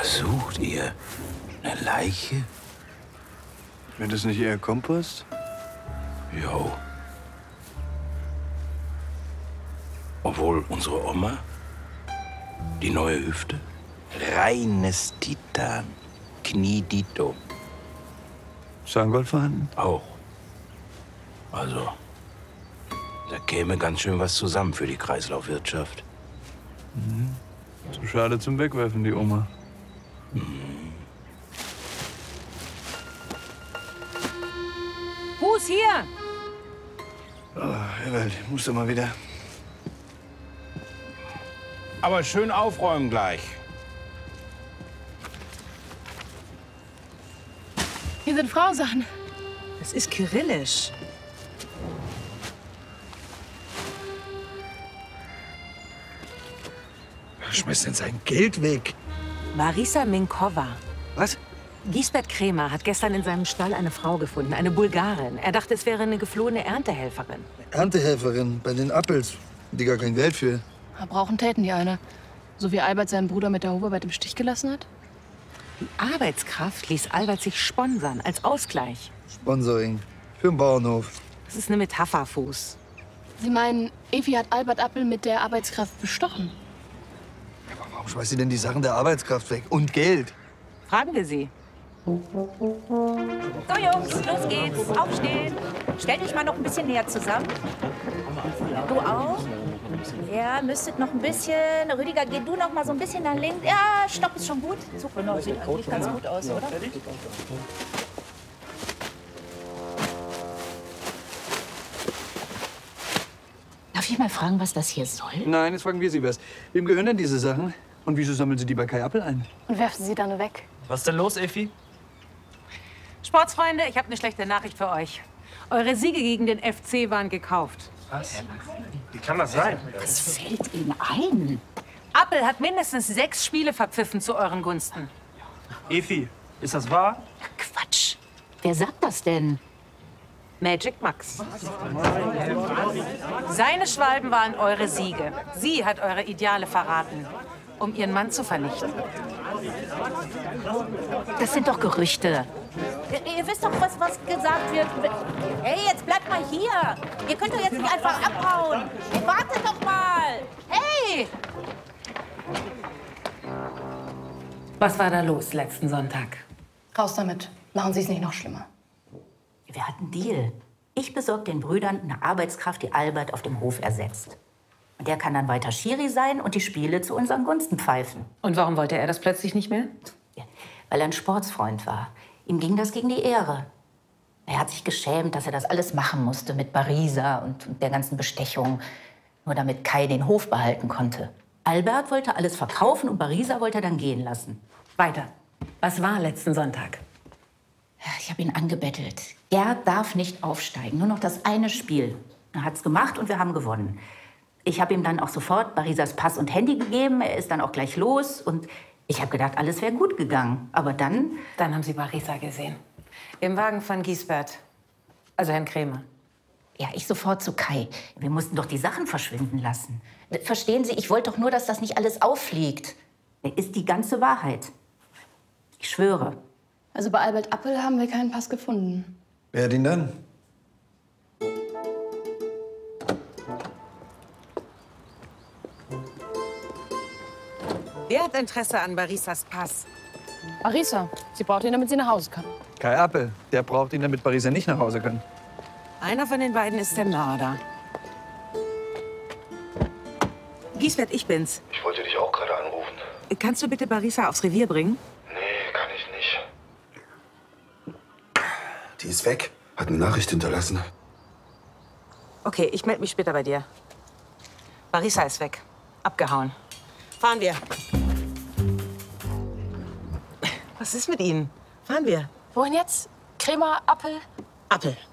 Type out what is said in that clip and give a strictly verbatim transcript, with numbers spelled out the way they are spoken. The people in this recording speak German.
Was sucht ihr? Eine Leiche? Wäre das nicht eher Kompost? Jo. Obwohl unsere Oma, die neue Hüfte, reines Titan, Kniedito. Zahngold vorhanden? Auch. Also, da käme ganz schön was zusammen für die Kreislaufwirtschaft. Mhm. Zu schade zum Wegwerfen, die Oma. Mhm. Fuß hier! Oh, Ewald, ich muss doch mal wieder. Aber schön aufräumen gleich. Hier sind Frausachen. Das ist kyrillisch. Wer schmeißt denn sein Geld weg? Marisa Minkova. Was? Gisbert Krämer hat gestern in seinem Stall eine Frau gefunden, eine Bulgarin. Er dachte, es wäre eine geflohene Erntehelferin. Erntehelferin bei den Appels. Die gar kein Geld für. Brauchen täten die eine. So wie Albert seinen Bruder mit der Hofarbeit im Stich gelassen hat? Die Arbeitskraft ließ Albert sich sponsern, als Ausgleich. Sponsoring. Für den Bauernhof. Das ist eine Metapher, Fuß. Sie meinen, Evi hat Albert Appel mit der Arbeitskraft bestochen? Aber warum schmeißt sie denn die Sachen der Arbeitskraft weg? Und Geld? Fragen wir sie. So, Jungs, los geht's. Aufstehen. Stellt euch mal noch ein bisschen näher zusammen. Du auch? Ja, müsstet noch ein bisschen. Rüdiger, geh du noch mal so ein bisschen nach links. Ja, Stopp ist schon gut. Super, genau. Sieht eigentlich ganz gut aus, oder? Darf ich mal fragen, was das hier soll? Nein, jetzt fragen wir Sie was. Wem gehören denn diese Sachen? Und wieso sammeln Sie die bei Kai Appel ein? Und werfen sie dann weg? Was ist denn los, Effi? Sportsfreunde, ich habe eine schlechte Nachricht für euch. Eure Siege gegen den F C waren gekauft. Was? Wie kann das sein? Was fällt Ihnen ein? Appel hat mindestens sechs Spiele verpfiffen zu euren Gunsten. Effi, ist das wahr? Quatsch. Wer sagt das denn? Magic Max. Seine Schwalben waren eure Siege. Sie hat eure Ideale verraten, um ihren Mann zu vernichten. Das sind doch Gerüchte. Ihr, ihr wisst doch, was, was gesagt wird. Hey, jetzt bleibt mal hier. Ihr könnt doch jetzt nicht einfach abhauen. Hey, wartet doch mal. Hey! Was war da los letzten Sonntag? Raus damit. Machen Sie es nicht noch schlimmer. Wir hatten einen Deal. Ich besorge den Brüdern eine Arbeitskraft, die Albert auf dem Hof ersetzt. Und der kann dann weiter Schiri sein und die Spiele zu unseren Gunsten pfeifen. Und warum wollte er das plötzlich nicht mehr? Ja, weil er ein Sportsfreund war. Ihm ging das gegen die Ehre. Er hat sich geschämt, dass er das alles machen musste mit Barisa und, und der ganzen Bestechung, nur damit Kai den Hof behalten konnte. Albert wollte alles verkaufen und Barisa wollte er dann gehen lassen. Weiter. Was war letzten Sonntag? Ich habe ihn angebettelt. Gerd darf nicht aufsteigen, nur noch das eine Spiel. Er hat's gemacht und wir haben gewonnen. Ich habe ihm dann auch sofort Barisas Pass und Handy gegeben. Er ist dann auch gleich los und ich habe gedacht, alles wäre gut gegangen. Aber dann... Dann haben Sie Barisa gesehen. Im Wagen von Gisbert. Also Herrn Krämer. Ja, ich sofort zu Kai. Wir mussten doch die Sachen verschwinden lassen. Verstehen Sie, ich wollte doch nur, dass das nicht alles auffliegt. Das ist die ganze Wahrheit. Ich schwöre. Also bei Albert Appel haben wir keinen Pass gefunden. Wer hat ihn dann? Wer hat Interesse an Barisas Pass? Barisa. Sie braucht ihn, damit sie nach Hause kann. Kai Appel. Der braucht ihn, damit Barisa nicht nach Hause kann. Einer von den beiden ist der Mörder. Gisbert, ich bin's. Ich wollte dich auch gerade anrufen. Kannst du bitte Barisa aufs Revier bringen? Nee, kann ich nicht. Die ist weg. Hat eine Nachricht hinterlassen. Okay, ich melde mich später bei dir. Barisa ist weg. Abgehauen. Fahren wir. Was ist mit Ihnen? Fahren wir. Wohin jetzt? Krämer, Appel? Appel.